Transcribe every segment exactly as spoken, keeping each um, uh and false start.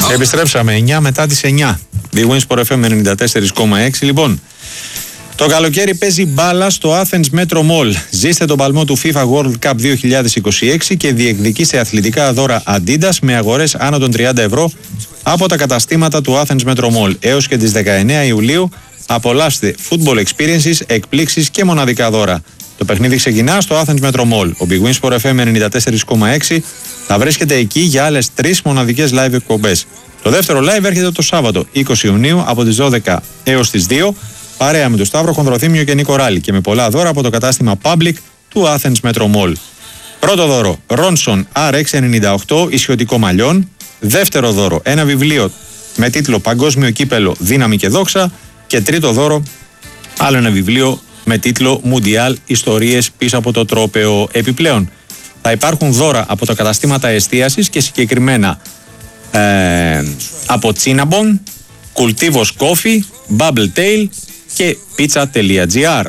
Επιστρέψαμε εννιά μετά τις εννιά. Big Win Sport εφ εμ ενενήντα τέσσερα κόμμα έξι. Λοιπόν, το καλοκαίρι παίζει μπάλα στο Athens Metro Mall. Ζήστε τον παλμό του FIFA World Cup δύο χιλιάδες είκοσι έξι και διεκδικήστε αθλητικά δώρα Adidas με αγορές άνω των τριάντα ευρώ από τα καταστήματα του Athens Metro Mall. Έως και τις δεκαεννέα Ιουλίου απολαύστε football experiences, εκπλήξεις και μοναδικά δώρα. Το παιχνίδι ξεκινά στο Athens Metro Mall. Ο Big Win Sport εφ εμ ενενήντα τέσσερα κόμμα έξι θα βρίσκεται εκεί για άλλες τρεις μοναδικές live εκπομπές. Το δεύτερο live έρχεται το Σάββατο είκοσι Ιουνίου από τις δώδεκα έως τις δύο, παρέα με τον Σταύρο Χονδροθύμιο και Νίκο Ράλη και με πολλά δώρα από το κατάστημα Public του Athens Metro Mall. Πρώτο δώρο, Ronson αρ εξ ενενήντα οκτώ ισιωτικό μαλλιόν. Δεύτερο δώρο, ένα βιβλίο με τίτλο Παγκόσμιο Κύπελο Δύναμη και Δόξα. Και τρίτο δώρο, άλλο ένα βιβλίο με τίτλο Μουντιάλ Ιστορίες πίσω από το τρόπαιο. Επιπλέον, θα υπάρχουν δώρα από τα καταστήματα εστίασης και συγκεκριμένα ε, από Cinnabon, Cultivos Coffee, Bubble Tail και pizza.gr.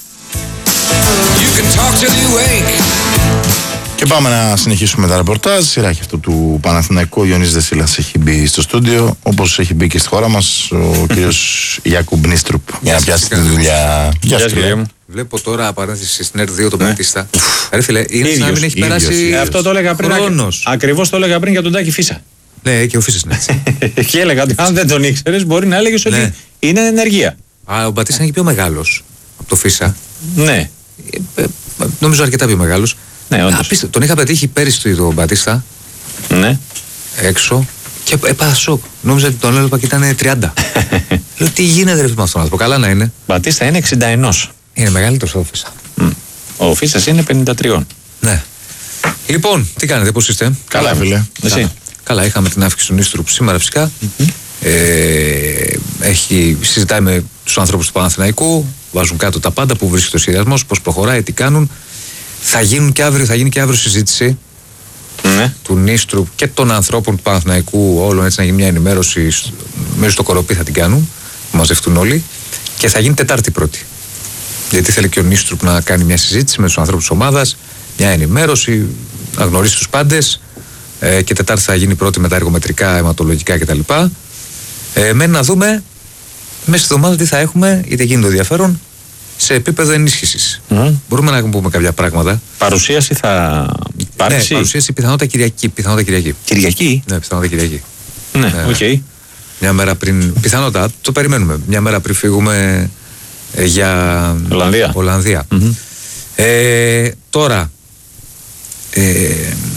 Και πάμε να συνεχίσουμε τα ρεπορτάζ. Σειρά αυτό του Παναθηναϊκού. Ο Ιωνής Δεσίλας έχει μπει στο στούντιο, όπως έχει μπει και στη χώρα μας ο κύριος Γιάκουμπ Νίστρουπ για να πιάσει τη δουλειά. Γεια σας, κύριε μου. Βλέπω τώρα παρένθεση στην ΕΡΤ δύο τον Μπατίστα. Ρε φίλε, είναι σαν να μην έχει περάσει. Ε, αυτό το έλεγα πριν. Ακριβώς το έλεγα πριν για τον Τάκη Φίσα. Ναι, και ο Φίσας είναι έτσι. Και έλεγα ότι αν δεν τον ήξερες, μπορεί να έλεγες ότι είναι ενεργεία. Α, ο Μπατίστα είναι και πιο μεγάλος από το Φίσα. Ναι. Νομίζω αρκετά πιο μεγάλος. Ναι, Απίστευτο. Τον είχα πετύχει πέρυσι τον Μπατίστα. Ναι. Έξω. Και έπαθα σοκ. Νόμιζα ότι τον έλεγα και ήταν τριάντα. Λέω τι γίνεται ρε με αυτόν να πω. Καλά να είναι. Μπατίστα είναι εξήντα ένα. Είναι μεγαλύτερος από το Φίσα. Mm. Ο Φίσας είναι πενήντα τρία. Ναι. Λοιπόν, τι κάνετε, πώς είστε? Καλά, φίλε. Εσύ. Καλά, είχαμε την άφηξη του Νίστρουπ σήμερα φυσικά. Mm-hmm. Ε, έχει, συζητάει με τους ανθρώπους του Παναθηναϊκού, βάζουν κάτω τα πάντα που βρίσκεται ο σχεδιασμός, πώς προχωράει, τι κάνουν. Θα, γίνουν και αύριο, θα γίνει και αύριο συζήτηση mm-hmm. του Νίστρουπ και των ανθρώπων του Παναθηναϊκού, όλων έτσι να γίνει μια ενημέρωση. Μέσα στο Κοροπή θα την κάνουν, θα μαζευτούν όλοι. Και θα γίνει Τετάρτη πρώτη. Γιατί θέλει και ο Νίστρουπ να κάνει μια συζήτηση με τους ανθρώπους της ομάδας, μια ενημέρωση, να γνωρίσει τους πάντες. Ε, και Τετάρτη θα γίνει πρώτη με τα εργομετρικά, αιματολογικά κτλ. Ε, μένει να δούμε μέσα στη εβδομάδα τι θα έχουμε, είτε γίνει το ενδιαφέρον, σε επίπεδο ενίσχυσης. Mm. Μπορούμε να πούμε κάποια πράγματα. Παρουσίαση θα υπάρξει. Ναι, παρουσίαση πιθανότητα Κυριακή. Πιθανότητα Κυριακή. Κυριακή. Ναι, πιθανότητα Κυριακή. Ναι, οκ. Ε, okay. Μια μέρα πριν. Πιθανότητα, το περιμένουμε. Μια μέρα πριν φύγουμε ε, για Ολλανδία. Ολλανδία. Mm-hmm. Ε, τώρα. Ε,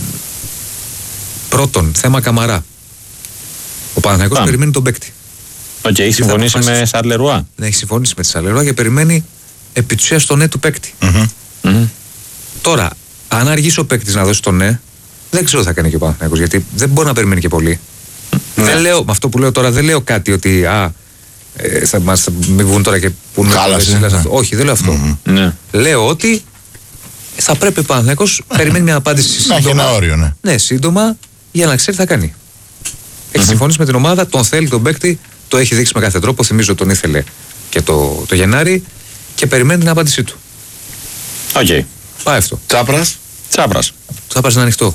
πρώτον, θέμα Καμαρά. Ο Παναθηναϊκός περιμένει τον παίκτη. Οκ, okay, έχει συμφωνήσει με Σαρλερουά. Ναι, έχει συμφωνήσει με τη Σαρλερουά και περιμένει επί της ουσίας το ναι του παίκτη. Mm-hmm. Mm-hmm. Τώρα, αν αργήσει ο παίκτης να δώσει το ναι, δεν ξέρω τι θα κάνει και ο Παναθηναϊκός, γιατί δεν μπορεί να περιμένει και πολύ. Mm-hmm. Δεν λέω, με αυτό που λέω τώρα, δεν λέω κάτι ότι α, ε, θα μας μην βγουν τώρα και πούνε. Ναι. Όχι, δεν λέω αυτό. Mm-hmm. Ναι. Λέω ότι θα πρέπει ο Παναθηναϊκός περιμένει μια απάντηση σύντομα. Να έχει ένα όριο, ναι. Ναι, σύντομα, για να ξέρει τι θα κάνει. Έχει mm-hmm. συμφωνήσει με την ομάδα, τον θέλει τον παίκτη, το έχει δείξει με κάθε τρόπο. Θυμίζω τον ήθελε και το, το Γενάρη και περιμένει την απάντησή του. Οκ. Okay. Πάει αυτό. Τσάπρας. Τσάπρας. Τσάπρας είναι ανοιχτό.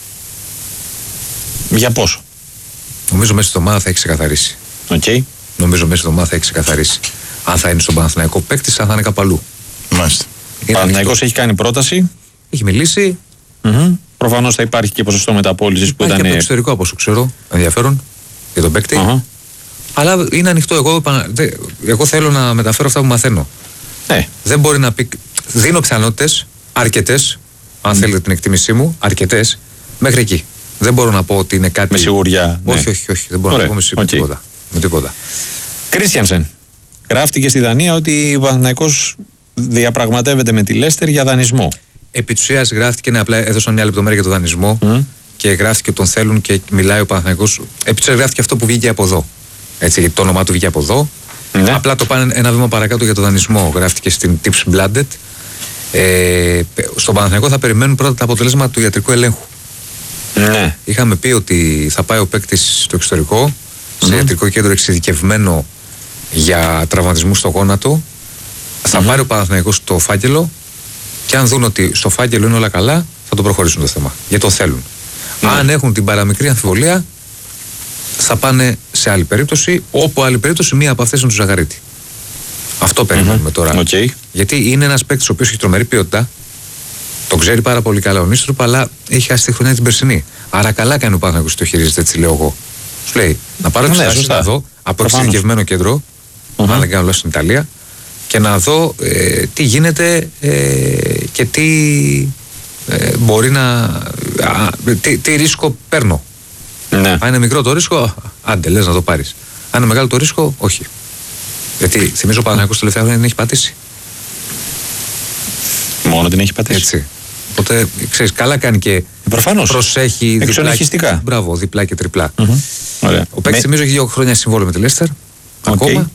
Για πόσο? Νομίζω μέσα στη εβδομάδα θα έχει ξεκαθαρίσει. Οκ. Okay. Νομίζω μέσα στη εβδομάδα θα έχει ξεκαθαρίσει. Αν θα είναι στον Παναθηναϊκό παίκτη, αν θα είναι κάπου αλλού. Μάλιστα. Ο Παναθηναϊκός έχει κάνει πρόταση. Έχει μιλήσει. Mm-hmm. Προφανώς θα υπάρχει και ποσοστό μεταπώλησης που ήταν. Και από το εξωτερικό, από όσο ξέρω, ενδιαφέρον για τον παίκτη. Uh-huh. Αλλά είναι ανοιχτό. Εγώ, εγώ θέλω να μεταφέρω αυτά που μαθαίνω. Ναι. Δεν μπορεί να πει. Δίνω πιθανότητες, αρκετές, αν mm. θέλετε την εκτίμησή μου, αρκετές, μέχρι εκεί. Δεν μπορώ να πω ότι είναι κάτι. Με σιγουριά. Όχι, ναι. όχι, όχι. Δεν μπορώ Ωραία. να πω με σιγουριά. Okay. Τίποτα. Με τίποτα. Κρίστιανσεν. Γράφτηκε στη Δανία ότι ο Παναθηναϊκός διαπραγματεύεται με τη Λέστερ για δανεισμό. Επί της ουσίας γράφτηκε, ναι, απλά έδωσαν μια λεπτομέρεια για το δανεισμό mm. και γράφτηκε τον θέλουν και μιλάει ο Παναθηναϊκός. Επί της ουσίας γράφτηκε αυτό που βγήκε από εδώ. Έτσι, γιατί το όνομά του βγήκε από εδώ. Ναι. Απλά το πάνε ένα βήμα παρακάτω για το δανεισμό. Γράφτηκε στην Tips Blinded. Ε, στον Παναθηναϊκό θα περιμένουν πρώτα τα αποτελέσματα του ιατρικού ελέγχου. Ναι. Είχαμε πει ότι θα πάει ο παίκτης στο εξωτερικό, σε mm. ιατρικό κέντρο εξειδικευμένο για τραυματισμούς στο γόνατο. Θα mm. πάρει ο Παναθηναϊκός το φάκελο και αν δουν ότι στο φάκελο είναι όλα καλά, θα το προχωρήσουν το θέμα. Γιατί το θέλουν. Mm. Αν έχουν την παραμικρή αμφιβολία, θα πάνε σε άλλη περίπτωση, όπου άλλη περίπτωση μία από αυτές είναι του Ζαγαρίτη. Αυτό περιμένουμε mm-hmm. τώρα. Okay. Γιατί είναι ένας παίκτης ο οποίος έχει τρομερή ποιότητα, τον ξέρει πάρα πολύ καλά ο Νίστρουπ, αλλά έχει χάσει τη χρονιά την περσινή. Άρα καλά κάνει ο Παναθηναϊκός το χειρίζεται, έτσι λέω εγώ. Σου λέει να πάρω εξετάσεις να δω από εξειδικευμένο κέντρο, mm-hmm. αν δεν κάνω λάθος στην Ιταλία, και να δω ε, τι γίνεται ε, και τι ε, μπορεί να. Α, τι, τι ρίσκο παίρνω. Ναι. Αν είναι μικρό το ρίσκο, άντε λες να το πάρεις. Αν είναι μεγάλο το ρίσκο, όχι. Γιατί θυμίζω ο Παναθηναϊκός τελευταία χρόνια την έχει πατήσει. Μόνο την έχει πατήσει. Έτσι. Οπότε ξέρεις, καλά κάνει και προφανώς. Προσέχει διπλά. Μπράβο, διπλά και τριπλά. Mm-hmm. Ωραία. Ο παίκτης θυμίζω έχει δύο χρόνια συμβόλαιο με τη Λέστερ. Okay. Ακόμα.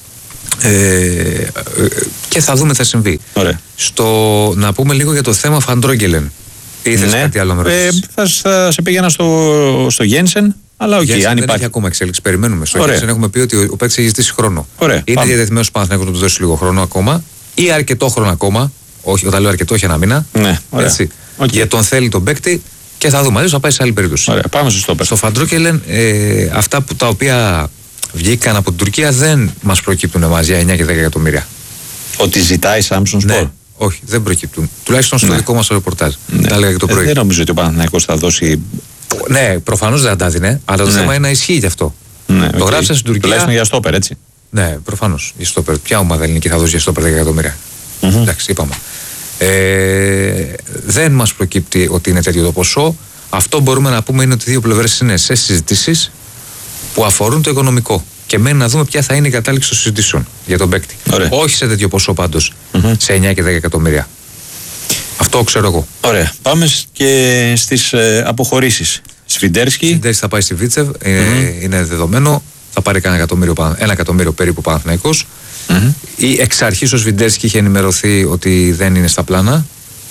Ε, και θα δούμε τι θα συμβεί. Ωραία. Στο, να πούμε λίγο για το θέμα Φαντρόγγελεν. Ήθελες ναι. κάτι άλλο να με ρωτήσεις? Ε, θα, θα σε πήγαινα στο, στο Γένσεν, αλλά όχι. Okay, αν δεν υπάρχει. Έχει ακόμα εξέλιξη. Περιμένουμε. Στο Γένσεν έχουμε πει ότι ο, ο παίκτης έχει ζητήσει χρόνο. Ωραία. Είναι διατεθειμένος ο Παναθηναϊκός να του δώσει λίγο χρόνο ακόμα ή αρκετό χρόνο ακόμα. Όχι, όταν λέω αρκετό, όχι ένα μήνα. Ναι, ωραία. Έτσι. Okay. Για τον θέλει τον παίκτη και θα δούμε. Αλλιώς θα πάει σε άλλη περίπτωση. Ωραία, πάμε στο στόπερ. Στο Φαντρόγγελεν, ε, αυτά που, τα οποία βγήκαν από την Τουρκία δεν μας προκύπτουν εμάς για εννιά και δέκα εκατομμύρια. Ότι ζητάει Samsung Sport. Ναι, όχι, δεν προκύπτουν. Τουλάχιστον στο ναι. δικό μας ρεπορτάζ. Ναι. Τα έλεγα και το πρωί. Ε, δεν νομίζω ότι ο Παναθηναϊκός θα δώσει. Ναι, προφανώς δεν θα τα δίνει, αλλά το ναι. θέμα είναι να ισχύει γι' αυτό. Ναι, το okay. γράψα στην Τουρκία. Τουλάχιστον για στόπερ, έτσι. Ναι, προφανώς για στόπερ. Ποια ομάδα ελληνική θα δώσει για στόπερ δέκα εκατομμύρια. Mm-hmm. Εντάξει, είπαμε. Ε, δεν μας προκύπτει ότι είναι τέτοιο το ποσό. Αυτό μπορούμε να πούμε είναι ότι οι δύο πλευρές είναι σε συζητήσεις που αφορούν το οικονομικό. Και μένει να δούμε ποια θα είναι η κατάληξη των συζητήσεων για τον παίκτη. Ωραία. Όχι σε τέτοιο ποσό πάντως, mm-hmm. σε εννιά και δέκα εκατομμύρια. Αυτό ξέρω εγώ. Ωραία. Πάμε και στις ε, αποχωρήσεις. Σφιντέρσκι. Σφιντέρσκι θα πάει στη Βίτσεβ, mm-hmm. ε, είναι δεδομένο. Θα πάρει ένα εκατομμύριο, ένα εκατομμύριο περίπου Παναθηναϊκός. Mm-hmm. Ή εξ αρχής ο Σφιντέρσκι είχε ενημερωθεί ότι δεν είναι στα πλάνα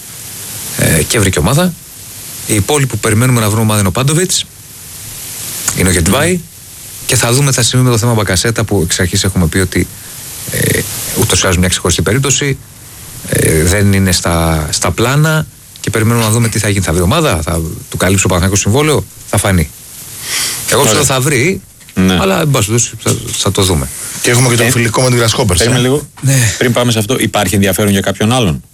ε, και βρήκε ομάδα. Οι υπόλοιποι που περιμένουμε να βρούμε ομάδα είναι ο Πάντοβιτς, είναι ο Γετβάη mm-hmm. και θα δούμε τι θα συμβεί με το θέμα Μπακασέτα που εξ αρχής έχουμε πει ότι ε, ούτως ή άλλως μια ξεχωριστή περίπτωση ε, δεν είναι στα, στα πλάνα και περιμένουμε να δούμε τι θα γίνει. Θα βρει ομάδα, θα του καλύψει ο Παναθηναϊκός συμβόλαιο, θα φανεί. Εγώ ξέρω θα βρει. Ναι. Αλλά εν πάση θα, θα το δούμε. Και έχουμε και τον ε, φιλικό με την Grasshoppers. Περίμενε λίγο. Ναι. Πριν πάμε σε αυτό, υπάρχει ενδιαφέρον για κάποιον άλλον?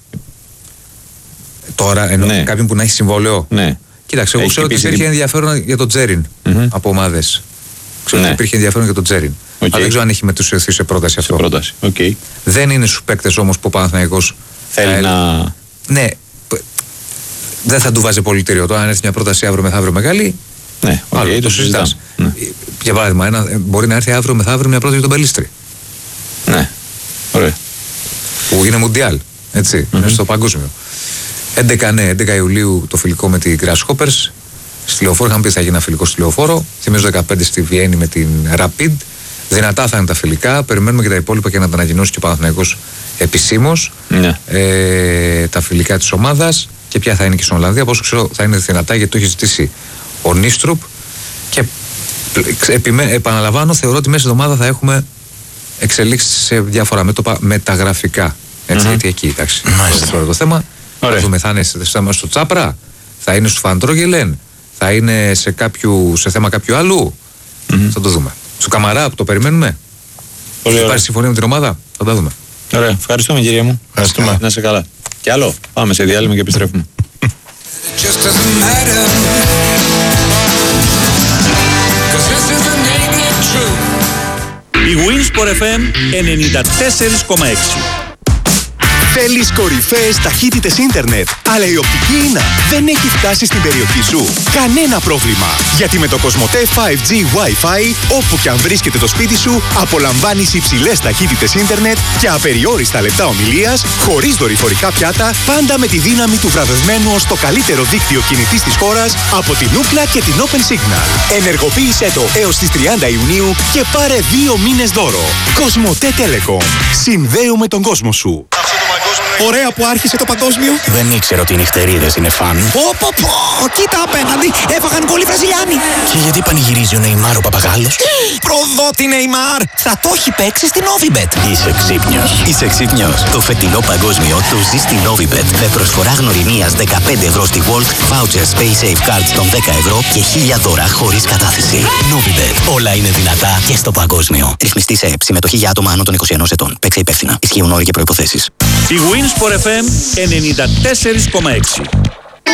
Τώρα εννοώ ναι. κάποιον που να έχει συμβόλαιο. Ναι. Κοίταξε, εγώ ξέρω ότι υπήρχε την... ενδιαφέρον για τον Τζέριν mm-hmm. από ομάδες. Ξέρω ναι. ότι υπήρχε ενδιαφέρον για τον Τζέριν. Okay. Αλλά δεν ξέρω αν έχει μετουσιωθεί σε πρόταση σε αυτό. Πρόταση. Okay. Δεν είναι στους παίκτες όμως που ο Παναθηναϊκός θέλει ε, να. Ναι. Δεν θα του βάζει πολιτήριο. Τώρα αν έρθει μια πρόταση αύριο μεθαύριο μεγάλη. Ναι, okay, άλλο, το συζητάς. Ναι. Για παράδειγμα, ένα, μπορεί να έρθει αύριο μεθαύριο μια πρόταση για τον Πελίστρη. Ναι, ωραία. Που είναι Μουντιάλ, έτσι, mm-hmm. είναι στο παγκόσμιο. έντεκα, ναι, έντεκα Ιουλίου το φιλικό με την Grasshoppers. Στη Λεωφόρο είχαμε πει θα γίνει ένα φιλικό στη Λεωφόρο. Θυμίζω δεκαπέντε στη Βιέννη με την Rapid. Δυνατά θα είναι τα φιλικά. Περιμένουμε και τα υπόλοιπα και να τα ανακοινώσει και ο Παναθηναϊκός επισήμως. Ναι. Ε, τα φιλικά της ομάδας και ποια θα είναι και στην Ολλανδία. Όπως ξέρω θα είναι δυνατά γιατί το έχει ζητήσει ο Νίστρουπ. Και επιμέ, επαναλαμβάνω, θεωρώ ότι μέσα στην εβδομάδα θα έχουμε εξελίξεις σε διάφορα μέτωπα μεταγραφικά. Έτσι, mm-hmm. γιατί εκεί, εντάξει, τώρα το θέμα. Θα δούμε, θα είναι στο Τσάπρα, θα είναι στο Φαντρόγγελεν, θα είναι σε, κάποιου, σε θέμα κάποιου άλλου. Mm-hmm. Θα το δούμε. Στο Καμαρά που το περιμένουμε. Θα υπάρχει συμφωνία με την ομάδα. Θα τα δούμε. Ωραία. Ευχαριστούμε, κύριε μου. Ευχαριστούμε. Να είσαι καλά. Κι άλλο. Πάμε σε διάλειμμα και επιστρέφουμε. Η Winsport εφ εμ ενενήντα τέσσερα κόμμα έξι. Θέλεις κορυφαίες ταχύτητες ίντερνετ, αλλά η οπτική ίνα δεν έχει φτάσει στην περιοχή σου? Κανένα πρόβλημα, γιατί με το Κοσμοτέ φάιβ τζι Wi-Fi, όπου και αν βρίσκεται το σπίτι σου, απολαμβάνεις υψηλές ταχύτητες ίντερνετ και απεριόριστα λεπτά ομιλίας, χωρίς δορυφορικά πιάτα, πάντα με τη δύναμη του βραβευμένου ως το καλύτερο δίκτυο κινητής της χώρας από την Ookla και την Open Signal. Ενεργοποίησέ το έως τις τριάντα Ιουνίου και πάρε δύο μήνες δώρο. Κοσμοτέ Telecom. Συνδέουμε τον κόσμο σου. Αυτό το παγκόσμιο Ωραία που άρχισε το παγκόσμιο. Δεν ήξερα ότι οι νυχτερίδες είναι φαν. Πω πω πω, κοίτα απέναντι, έφαγαν γκολ οι Βραζιλιάνοι. Και γιατί πανηγυρίζει ο Νεϊμάρ ο Παπαγάλος? Προδότη Νεϊμάρ, θα το έχει παίξει στην Novibet. Είσαι ξύπνιος. Είσαι ξύπνιος. Το φετινό παγκόσμιο το ζει στην Novibet. Με προσφορά γνωριμίας δεκαπέντε ευρώ στη Volt, vouchers Pay Safe Cards των δέκα ευρώ και χίλια δώρα χωρίς κατάθεση. Novibet. Όλα είναι δυνατά και στο παγκόσμιο. Ρυθμιστή σε ΕΠ. Συμμετοχή για άτομα άνω των είκοσι ενός ετών. Παίξε υπεύθυνα. Ισχύουν όροι και προϋποθέσεις. Η Winsport εφ εμ ενενήντα τέσσερα κόμμα έξι.